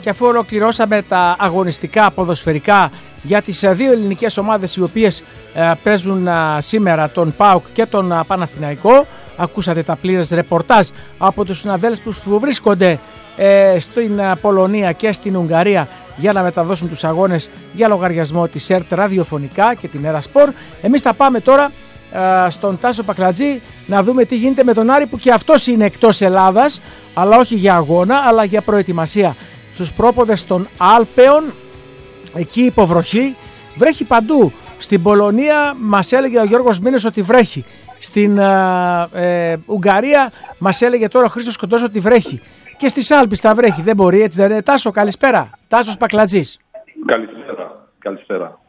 και αφού ολοκληρώσαμε τα αγωνιστικά ποδοσφαιρικά για τις δύο ελληνικές ομάδες οι οποίες παίζουν σήμερα, τον ΠΑΟΚ και τον Παναθηναϊκό, ακούσατε τα πλήρες ρεπορτάζ από τους συναδέλφους που βρίσκονται στην Πολωνία και στην Ουγγαρία για να μεταδώσουν τους αγώνες για λογαριασμό της ΕΡΤ ραδιοφωνικά και την Έρα-Σπορ. Εμείς θα πάμε τώρα στον Τάσο Πακλατζή να δούμε τι γίνεται με τον Άρη, που και αυτός είναι εκτός Ελλάδας, αλλά όχι για αγώνα, αλλά για προετοιμασία στους πρόποδες των Άλπαιων. Εκεί υποβροχή, βρέχει παντού. Στην Πολωνία μας έλεγε ο Γιώργος Μήνες ότι βρέχει. Στην Ουγγαρία μας έλεγε τώρα ο Χρήστος Κοντός ότι βρέχει. Και στις Άλπεις θα βρέχει, δεν μπορεί, έτσι δεν είναι? Τάσο, καλησπέρα. Τάσος Πακλατζής. Καλησπέρα.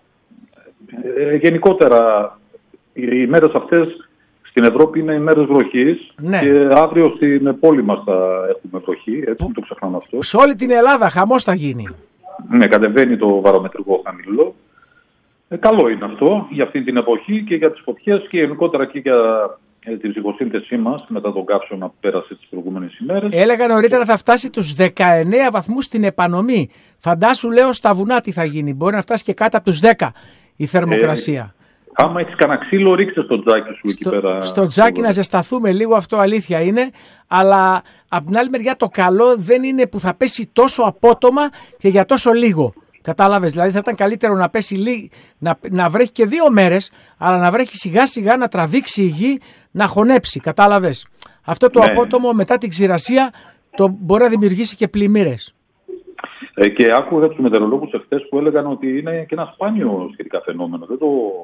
Γενικότερα οι μέρες αυτές στην Ευρώπη είναι οι μέρες βροχής, ναι. Και αύριο στην πόλη μας θα έχουμε βροχή, έτσι μην το ξεχνάμε αυτό. Σε όλη την Ελλάδα χαμός θα γίνει. Ναι, κατεβαίνει το βαρομετρικό χαμηλό. Καλό είναι αυτό για αυτή την εποχή και για τις φωτιές και γενικότερα και για τη ψυχοσύνθεσή μας μετά τον καύσωνα που πέρασε τις προηγούμενες ημέρες. Έλεγα νωρίτερα θα φτάσει τους 19 βαθμούς στην επανομή. Φαντάσου, λέω, στα βουνά τι θα γίνει. Μπορεί να φτάσει και κάτω από τους 10 η θερμοκρασία. Άμα έχεις κανένα ξύλο, ρίξε στο τζάκι σου εκεί πέρα. Στο τζάκι να ζεσταθούμε λίγο, αυτό αλήθεια είναι. Αλλά από την άλλη μεριά το καλό δεν είναι που θα πέσει τόσο απότομα και για τόσο λίγο. Κατάλαβες, δηλαδή θα ήταν καλύτερο να πέσει να βρέχει και 2 μέρες, αλλά να βρέχει σιγά σιγά, να τραβήξει η γη, να χωνέψει. Κατάλαβες. Αυτό το απότομο μετά την ξηρασία μπορεί να δημιουργήσει και πλημμύρες. Και άκουγα τους μετεωρολόγους εχθές που έλεγαν ότι είναι και ένα σπάνιο σχετικά φαινόμενο. Δεν το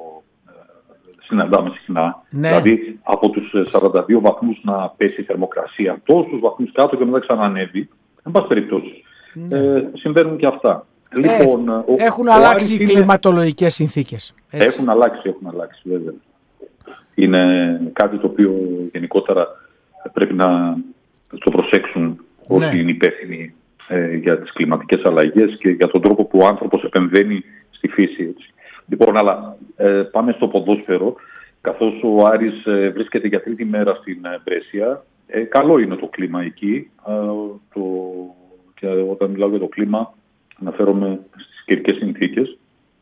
συναντάμε συχνά. Ναι. Δηλαδή από τους 42 βαθμούς να πέσει η θερμοκρασία, τόσους βαθμούς κάτω και μετά ξανανεύει. Εν πάση περιπτώσει. Ναι. Συμβαίνουν και αυτά. Λοιπόν, έχουν αλλάξει οι κλιματολογικές συνθήκες. Έχουν αλλάξει βέβαια. Είναι κάτι το οποίο γενικότερα πρέπει να το προσέξουν όσοι είναι υπεύθυνοι για τις κλιματικές αλλαγές και για τον τρόπο που ο άνθρωπος επεμβαίνει στη φύση. Έτσι. Λοιπόν, αλλά πάμε στο ποδόσφαιρο. Καθώς ο Άρης βρίσκεται για τρίτη μέρα στην Μπρέσια, καλό είναι το κλίμα εκεί. Και όταν μιλάω για το κλίμα, αναφέρομαι στις καιρικές συνθήκες.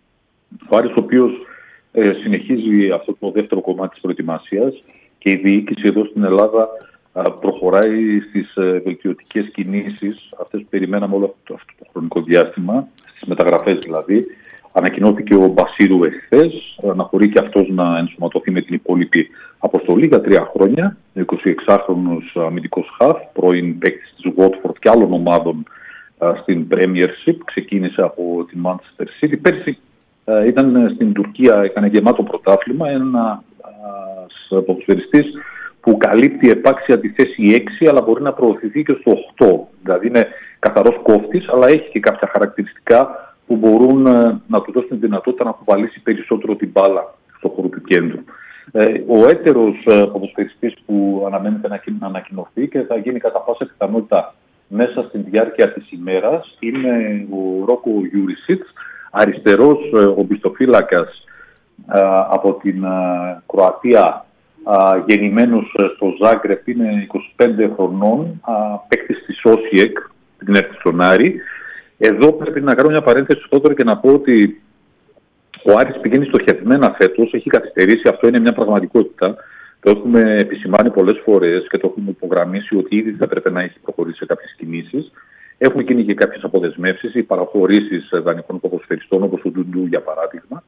Ο Άρης, ο οποίος συνεχίζει αυτό το δεύτερο κομμάτι της προετοιμασίας και η διοίκηση εδώ στην Ελλάδα προχωράει στις βελτιωτικές κινήσεις, αυτές που περιμέναμε όλο αυτό το χρονικό διάστημα, στις μεταγραφές δηλαδή. Ανακοινώθηκε ο Μπασίρου εχθές, αναχωρεί και αυτός να ενσωματωθεί με την υπόλοιπη αποστολή για 3 χρόνια. 26χρονος αμυντικός χαφ, πρώην παίκτης της Watford και άλλων ομάδων στην Premiership, ξεκίνησε από τη Manchester City. Πέρσι ήταν στην Τουρκία, έκανε γεμάτο πρωτάθλημα, ένας ποδοσφαιριστής που καλύπτει επάξια τη θέση 6, αλλά μπορεί να προωθηθεί και στο 8. Δηλαδή είναι καθαρός κόφτης, αλλά έχει και κάποια χαρακτηριστικά που μπορούν να του δώσουν τη δυνατότητα να κουβαλήσει περισσότερο την μπάλα στο χώρο του κέντρου. Ο έτερος ποδοσφαιριστής που αναμένεται να ανακοινωθεί και θα γίνει κατά πάσα πιθανότητα μέσα στην διάρκεια της ημέρας είναι ο Ρόκο Γιούρισιτς, αριστερός ομπιστοφύλακας από την Κροατία, γεννημένος στο Ζάγκρεπ, είναι 25 χρονών, παίκτης της Όσιεκ, την έρθει στον Άρη. Εδώ πρέπει να κάνω μια παρένθεση στο και να πω ότι ο Άρης πηγαίνει στοχευμένα φέτος, έχει καθυστερήσει, αυτό είναι μια πραγματικότητα. Το έχουμε επισημάνει πολλές φορές και το έχουμε υπογραμμίσει ότι ήδη θα πρέπει να έχει προχωρήσει σε κάποιες κινήσεις. Έχουν γίνει και κάποιες αποδεσμεύσεις ή παραχωρήσεις δανεικών ποδοσφαιριστών, όπως ο Ντουντού για παράδειγμα.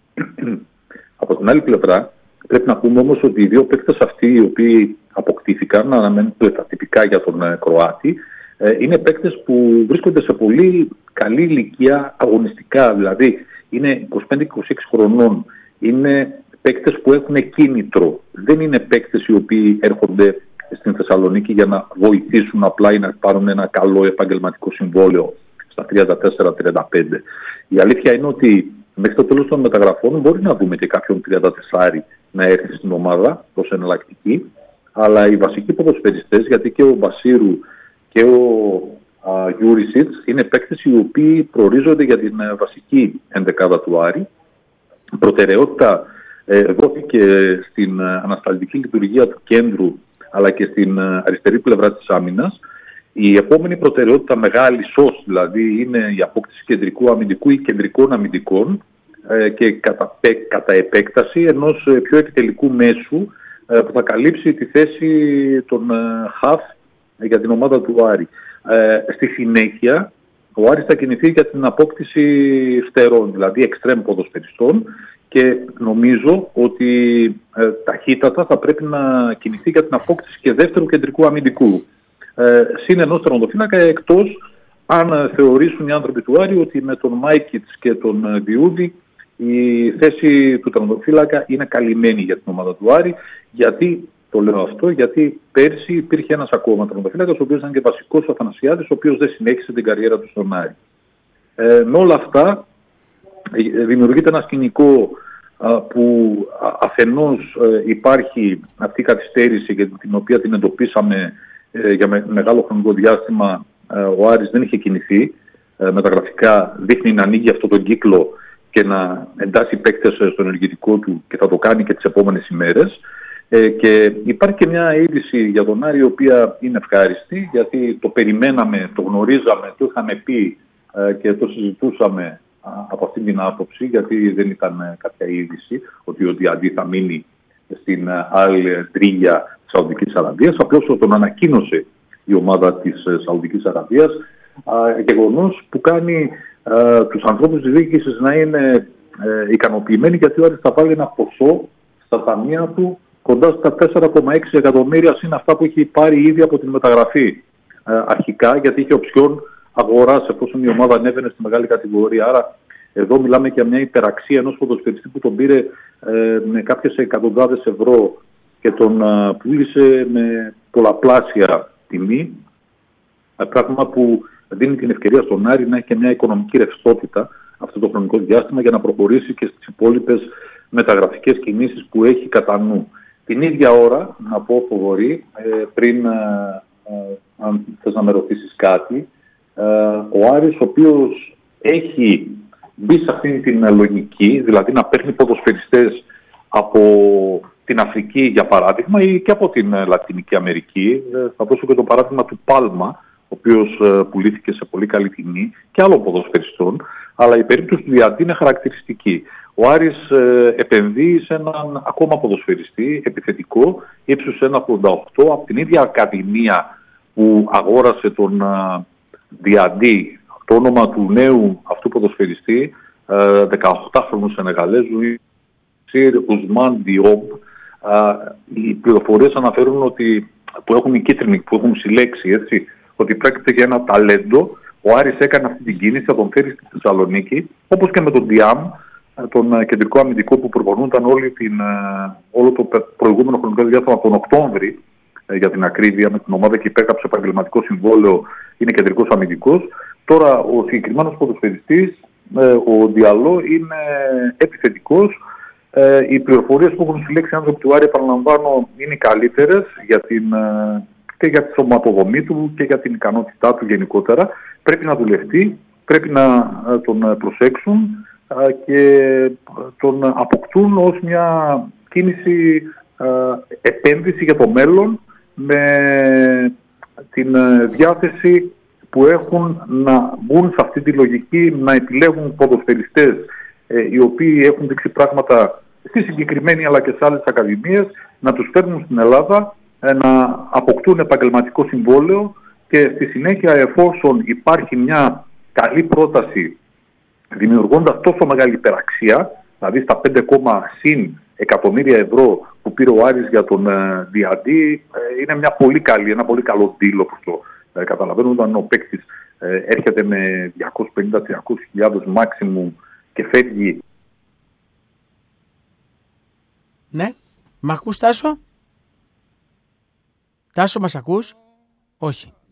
Από την άλλη πλευρά, πρέπει να πούμε όμως ότι οι δύο παίκτες αυτοί οι οποίοι αποκτήθηκαν, αναμένονται τα τυπικά για τον Κροάτη, είναι παίκτες που βρίσκονται σε πολύ καλή ηλικία αγωνιστικά. Δηλαδή είναι 25-26 χρονών, είναι παίκτες που έχουν κίνητρο. Δεν είναι παίκτες οι οποίοι έρχονται στην Θεσσαλονίκη για να βοηθήσουν απλά ή να πάρουν ένα καλό επαγγελματικό συμβόλαιο στα 34-35. Η αλήθεια είναι ότι μέχρι το τέλος των μεταγραφών μπορεί να δούμε και κάποιον 34 να έρθει στην ομάδα ως εναλλακτική, αλλά οι βασικοί ποδοσφαιριστές, γιατί και ο Μπασίρου και ο Γιούρισιτς είναι παίκτες οι οποίοι προορίζονται για την βασική ενδεκάδα του Άρη. Προτεραιότητα δόθηκε στην ανασταλτική λειτουργία του κέντρου αλλά και στην αριστερή πλευρά της άμυνας Η επόμενη προτεραιότητα μεγάλη, δηλαδή, είναι η απόκτηση κεντρικού αμυντικού ή κεντρικών αμυντικών και κατά επέκταση ενός πιο επιτελικού μέσου που θα καλύψει τη θέση των χαφ για την ομάδα του Άρη. Στη συνέχεια, ο Άρης θα κινηθεί για την απόκτηση φτερών, δηλαδή εξτρέμ ποδοσφαιριστών, και νομίζω ότι ταχύτατα θα πρέπει να κινηθεί για την απόκτηση και δεύτερου κεντρικού αμυντικού. Συν ενός τερματοφύλακα, εκτός αν θεωρήσουν οι άνθρωποι του Άρη ότι με τον Μάικιτς και τον Διούδη η θέση του τερματοφύλακα είναι καλυμμένη για την ομάδα του Άρη. Γιατί το λέω αυτό? Γιατί πέρσι υπήρχε ένας ακόμα τερματοφύλακας, ο οποίος ήταν και βασικός, ο Αθανασιάδης, ο οποίος δεν συνέχισε την καριέρα του στον Άρη. Με όλα αυτά δημιουργείται ένα σκηνικό που αφενός υπάρχει αυτή η καθυστέρηση, για την οποία την εντοπίσαμε για μεγάλο χρονικό διάστημα. Ο Άρης δεν είχε κινηθεί μεταγραφικά, δείχνει να ανοίγει αυτόν τον κύκλο και να εντάσσει παίκτες στο ενεργητικό του, και θα το κάνει και τις επόμενες ημέρες. Και υπάρχει και μια είδηση για τον Άρη, η οποία είναι ευχάριστη, γιατί το περιμέναμε, το γνωρίζαμε, το είχαμε πει και το συζητούσαμε από αυτή την άποψη, γιατί δεν ήταν κάποια είδηση ότι ο Διαντή θα μείνει στην άλλη τρίγια της Σαουδικής Αραβίας. Απλώς τον ανακοίνωσε η ομάδα της Σαουδικής Αραβίας, γεγονός που κάνει τους ανθρώπους της διοίκησης να είναι ικανοποιημένοι, γιατί ο Άρης θα βάλει ένα ποσό στα ταμεία του κοντά στα 4,6 εκατομμύρια, συν αυτά που έχει πάρει ήδη από την μεταγραφή αρχικά, γιατί είχε οψιόν αγοράς εφόσον η ομάδα ανέβαινε στη μεγάλη κατηγορία. Άρα εδώ μιλάμε για μια υπεραξία ενός ποδοσφαιριστή που τον πήρε με κάποιες εκατοντάδες ευρώ και τον πούλησε με πολλαπλάσια τιμή, πράγμα που δίνει την ευκαιρία στον Άρη να έχει και μια οικονομική ρευστότητα αυτό το χρονικό διάστημα για να προχωρήσει και στις υπόλοιπες μεταγραφικές κινήσεις που έχει κατά νου. Την ίδια ώρα, να πω Θοδωρή, πριν αν θες να με ρωτήσεις κάτι, ο Άρης, ο οποίος έχει μπει σε αυτήν την λογική, δηλαδή να παίρνει ποδοσφαιριστές από την Αφρική για παράδειγμα ή και από την Λατινική Αμερική. Θα δώσω και το παράδειγμα του Πάλμα, ο οποίος πουλήθηκε σε πολύ καλή τιμή, και άλλων ποδοσφαιριστών, αλλά η περίπτωση του Διαντή είναι χαρακτηριστική. Ο Άρης επενδύει σε έναν ακόμα ποδοσφαιριστή επιθετικό ύψους 1,88 από την ίδια ακαδημία που αγόρασε τον Διαντή. Το όνομα του νέου αυτού ποδοσφαιριστή, 18χρονου Σενεγαλέζου, Σιρ Ουσμάν Διόμπ. Οι πληροφορίες αναφέρουν ότι, που έχουν οι κίτρινοι, που έχουν συλλέξει, έτσι, ότι πρόκειται για ένα ταλέντο. Ο Άρης έκανε αυτή την κίνηση, θα τον φέρει στη Θεσσαλονίκη, όπως και με τον Διάμ, τον κεντρικό αμυντικό που προπονούνταν όλο το προηγούμενο χρονικό διάστημα, τον Οκτώβρη, για την ακρίβεια, με την ομάδα και υπέγραψε επαγγελματικό συμβόλαιο, είναι κεντρικός αμυντικός. Τώρα ο συγκεκριμένος ποδοσφαιριστής, ο Διαλό, είναι επιθετικός. Οι πληροφορίες που έχουν συλλέξει οι άνθρωποι του Άρη, επαναλαμβάνω, είναι οι καλύτερες και για τη σωματοδομή του και για την ικανότητά του γενικότερα. Πρέπει να δουλευτεί, πρέπει να τον προσέξουν και τον αποκτούν ως μια κίνηση επένδυση για το μέλλον, με την διάθεση που έχουν να μπουν σε αυτή τη λογική, να επιλέγουν ποδοσφαιριστές οι οποίοι έχουν δείξει πράγματα στη συγκεκριμένη αλλά και σε άλλες ακαδημίες, να τους φέρνουν στην Ελλάδα, να αποκτούν επαγγελματικό συμβόλαιο και στη συνέχεια, εφόσον υπάρχει μια καλή πρόταση δημιουργώντας τόσο μεγάλη υπεραξία, δηλαδή στα 5,1 εκατομμύρια ευρώ που πήρε ο Άρης για τον Διαντή, είναι ένα πολύ καλό deal, όπως το καταλαβαίνω, όταν ο παίκτης έρχεται με 250-300 χιλιάδες maximum και φεύγει. Ναι, μ' ακούς Τάσο? Τάσο, μας ακούς? Όχι.